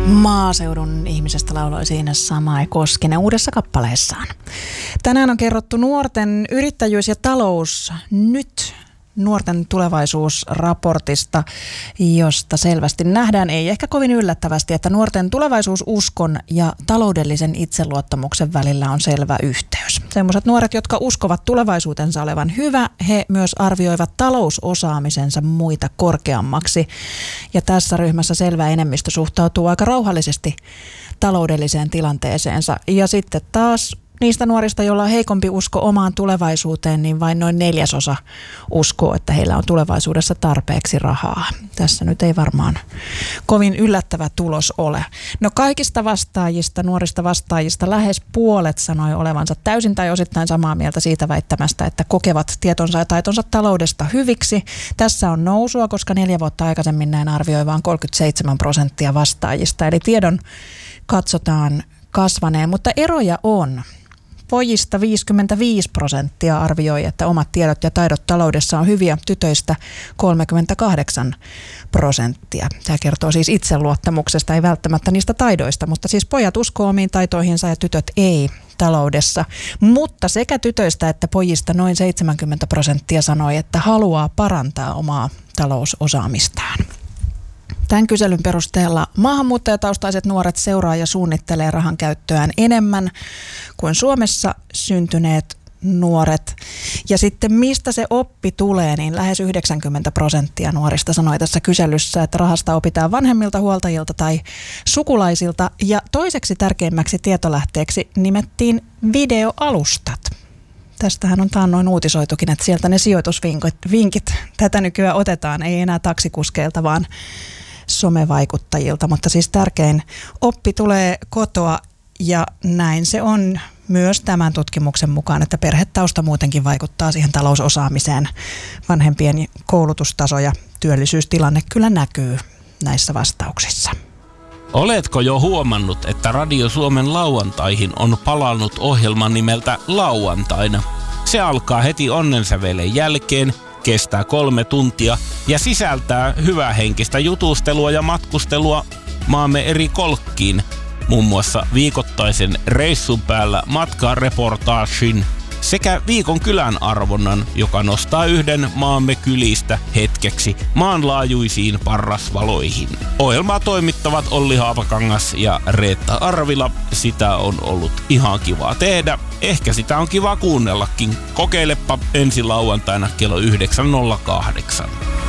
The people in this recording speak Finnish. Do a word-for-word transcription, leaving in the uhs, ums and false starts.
Maaseudun ihmisestä lauloi siinä Samai Koskinen uudessa kappaleessaan. Tänään on kerrottu nuorten yrittäjyys ja talous nyt nuorten tulevaisuusraportista, josta selvästi nähdään, ei ehkä kovin yllättävästi, että nuorten tulevaisuususkon ja taloudellisen itseluottamuksen välillä on selvä yhteys. Sellaiset nuoret, jotka uskovat tulevaisuutensa olevan hyvä, he myös arvioivat talousosaamisensa muita korkeammaksi. Ja tässä ryhmässä selvä enemmistö suhtautuu aika rauhallisesti taloudelliseen tilanteeseensa. Ja sitten taas niistä nuorista, joilla on heikompi usko omaan tulevaisuuteen, niin vain noin neljäsosa uskoo, että heillä on tulevaisuudessa tarpeeksi rahaa. Tässä nyt ei varmaan kovin yllättävä tulos ole. No kaikista vastaajista, nuorista vastaajista lähes puolet sanoi olevansa täysin tai osittain samaa mieltä siitä väittämästä, että kokevat tietonsa ja taitonsa taloudesta hyviksi. Tässä on nousua, koska neljä vuotta aikaisemmin näin arvioi vain kolmekymmentäseitsemän prosenttia vastaajista. Eli tiedon katsotaan kasvaneen, mutta eroja on. Pojista viisikymmentäviisi prosenttia arvioi, että omat tiedot ja taidot taloudessa on hyviä, tytöistä kolmekymmentäkahdeksan prosenttia. Tämä kertoo siis itseluottamuksesta, ei välttämättä niistä taidoista, mutta siis pojat uskoo omiin taitoihinsa ja tytöt ei taloudessa. Mutta sekä tytöistä että pojista noin seitsemänkymmentä prosenttia sanoi, että haluaa parantaa omaa talousosaamistaan. Tämän kyselyn perusteella maahanmuuttajataustaiset nuoret seuraa ja suunnittelee rahan käyttöään enemmän kuin Suomessa syntyneet nuoret. Ja sitten mistä se oppi tulee, niin lähes yhdeksänkymmentä prosenttia nuorista sanoi tässä kyselyssä, että rahasta opitaan vanhemmilta, huoltajilta tai sukulaisilta. Ja toiseksi tärkeimmäksi tietolähteeksi nimettiin videoalustat. Tästähän on taannoin uutisoitukin, että sieltä ne sijoitusvinkit tätä nykyään otetaan, ei enää taksikuskeilta, vaan somevaikuttajilta, mutta siis tärkein oppi tulee kotoa ja näin se on myös tämän tutkimuksen mukaan, että perhetausta muutenkin vaikuttaa siihen talousosaamiseen. Vanhempien koulutustaso ja työllisyystilanne kyllä näkyy näissä vastauksissa. Oletko jo huomannut, että Radio Suomen lauantaihin on palannut ohjelma nimeltä Lauantaina? Se alkaa heti onnensävelen jälkeen, kestää kolme tuntia ja sisältää hyvähenkistä jutustelua ja matkustelua maamme eri kolkkiin, muun muassa viikoittaisen reissun päällä matkareportaagin sekä viikon kylän arvonnan, joka nostaa yhden maamme kylistä hetkeksi maanlaajuisiin parrasvaloihin. Ohjelmaa toimittavat Olli Haapakangas ja Reetta Arvila. Sitä on ollut ihan kivaa tehdä. Ehkä sitä on kiva kuunnellakin. Kokeilepa ensi lauantaina kello yhdeksän nolla kahdeksan.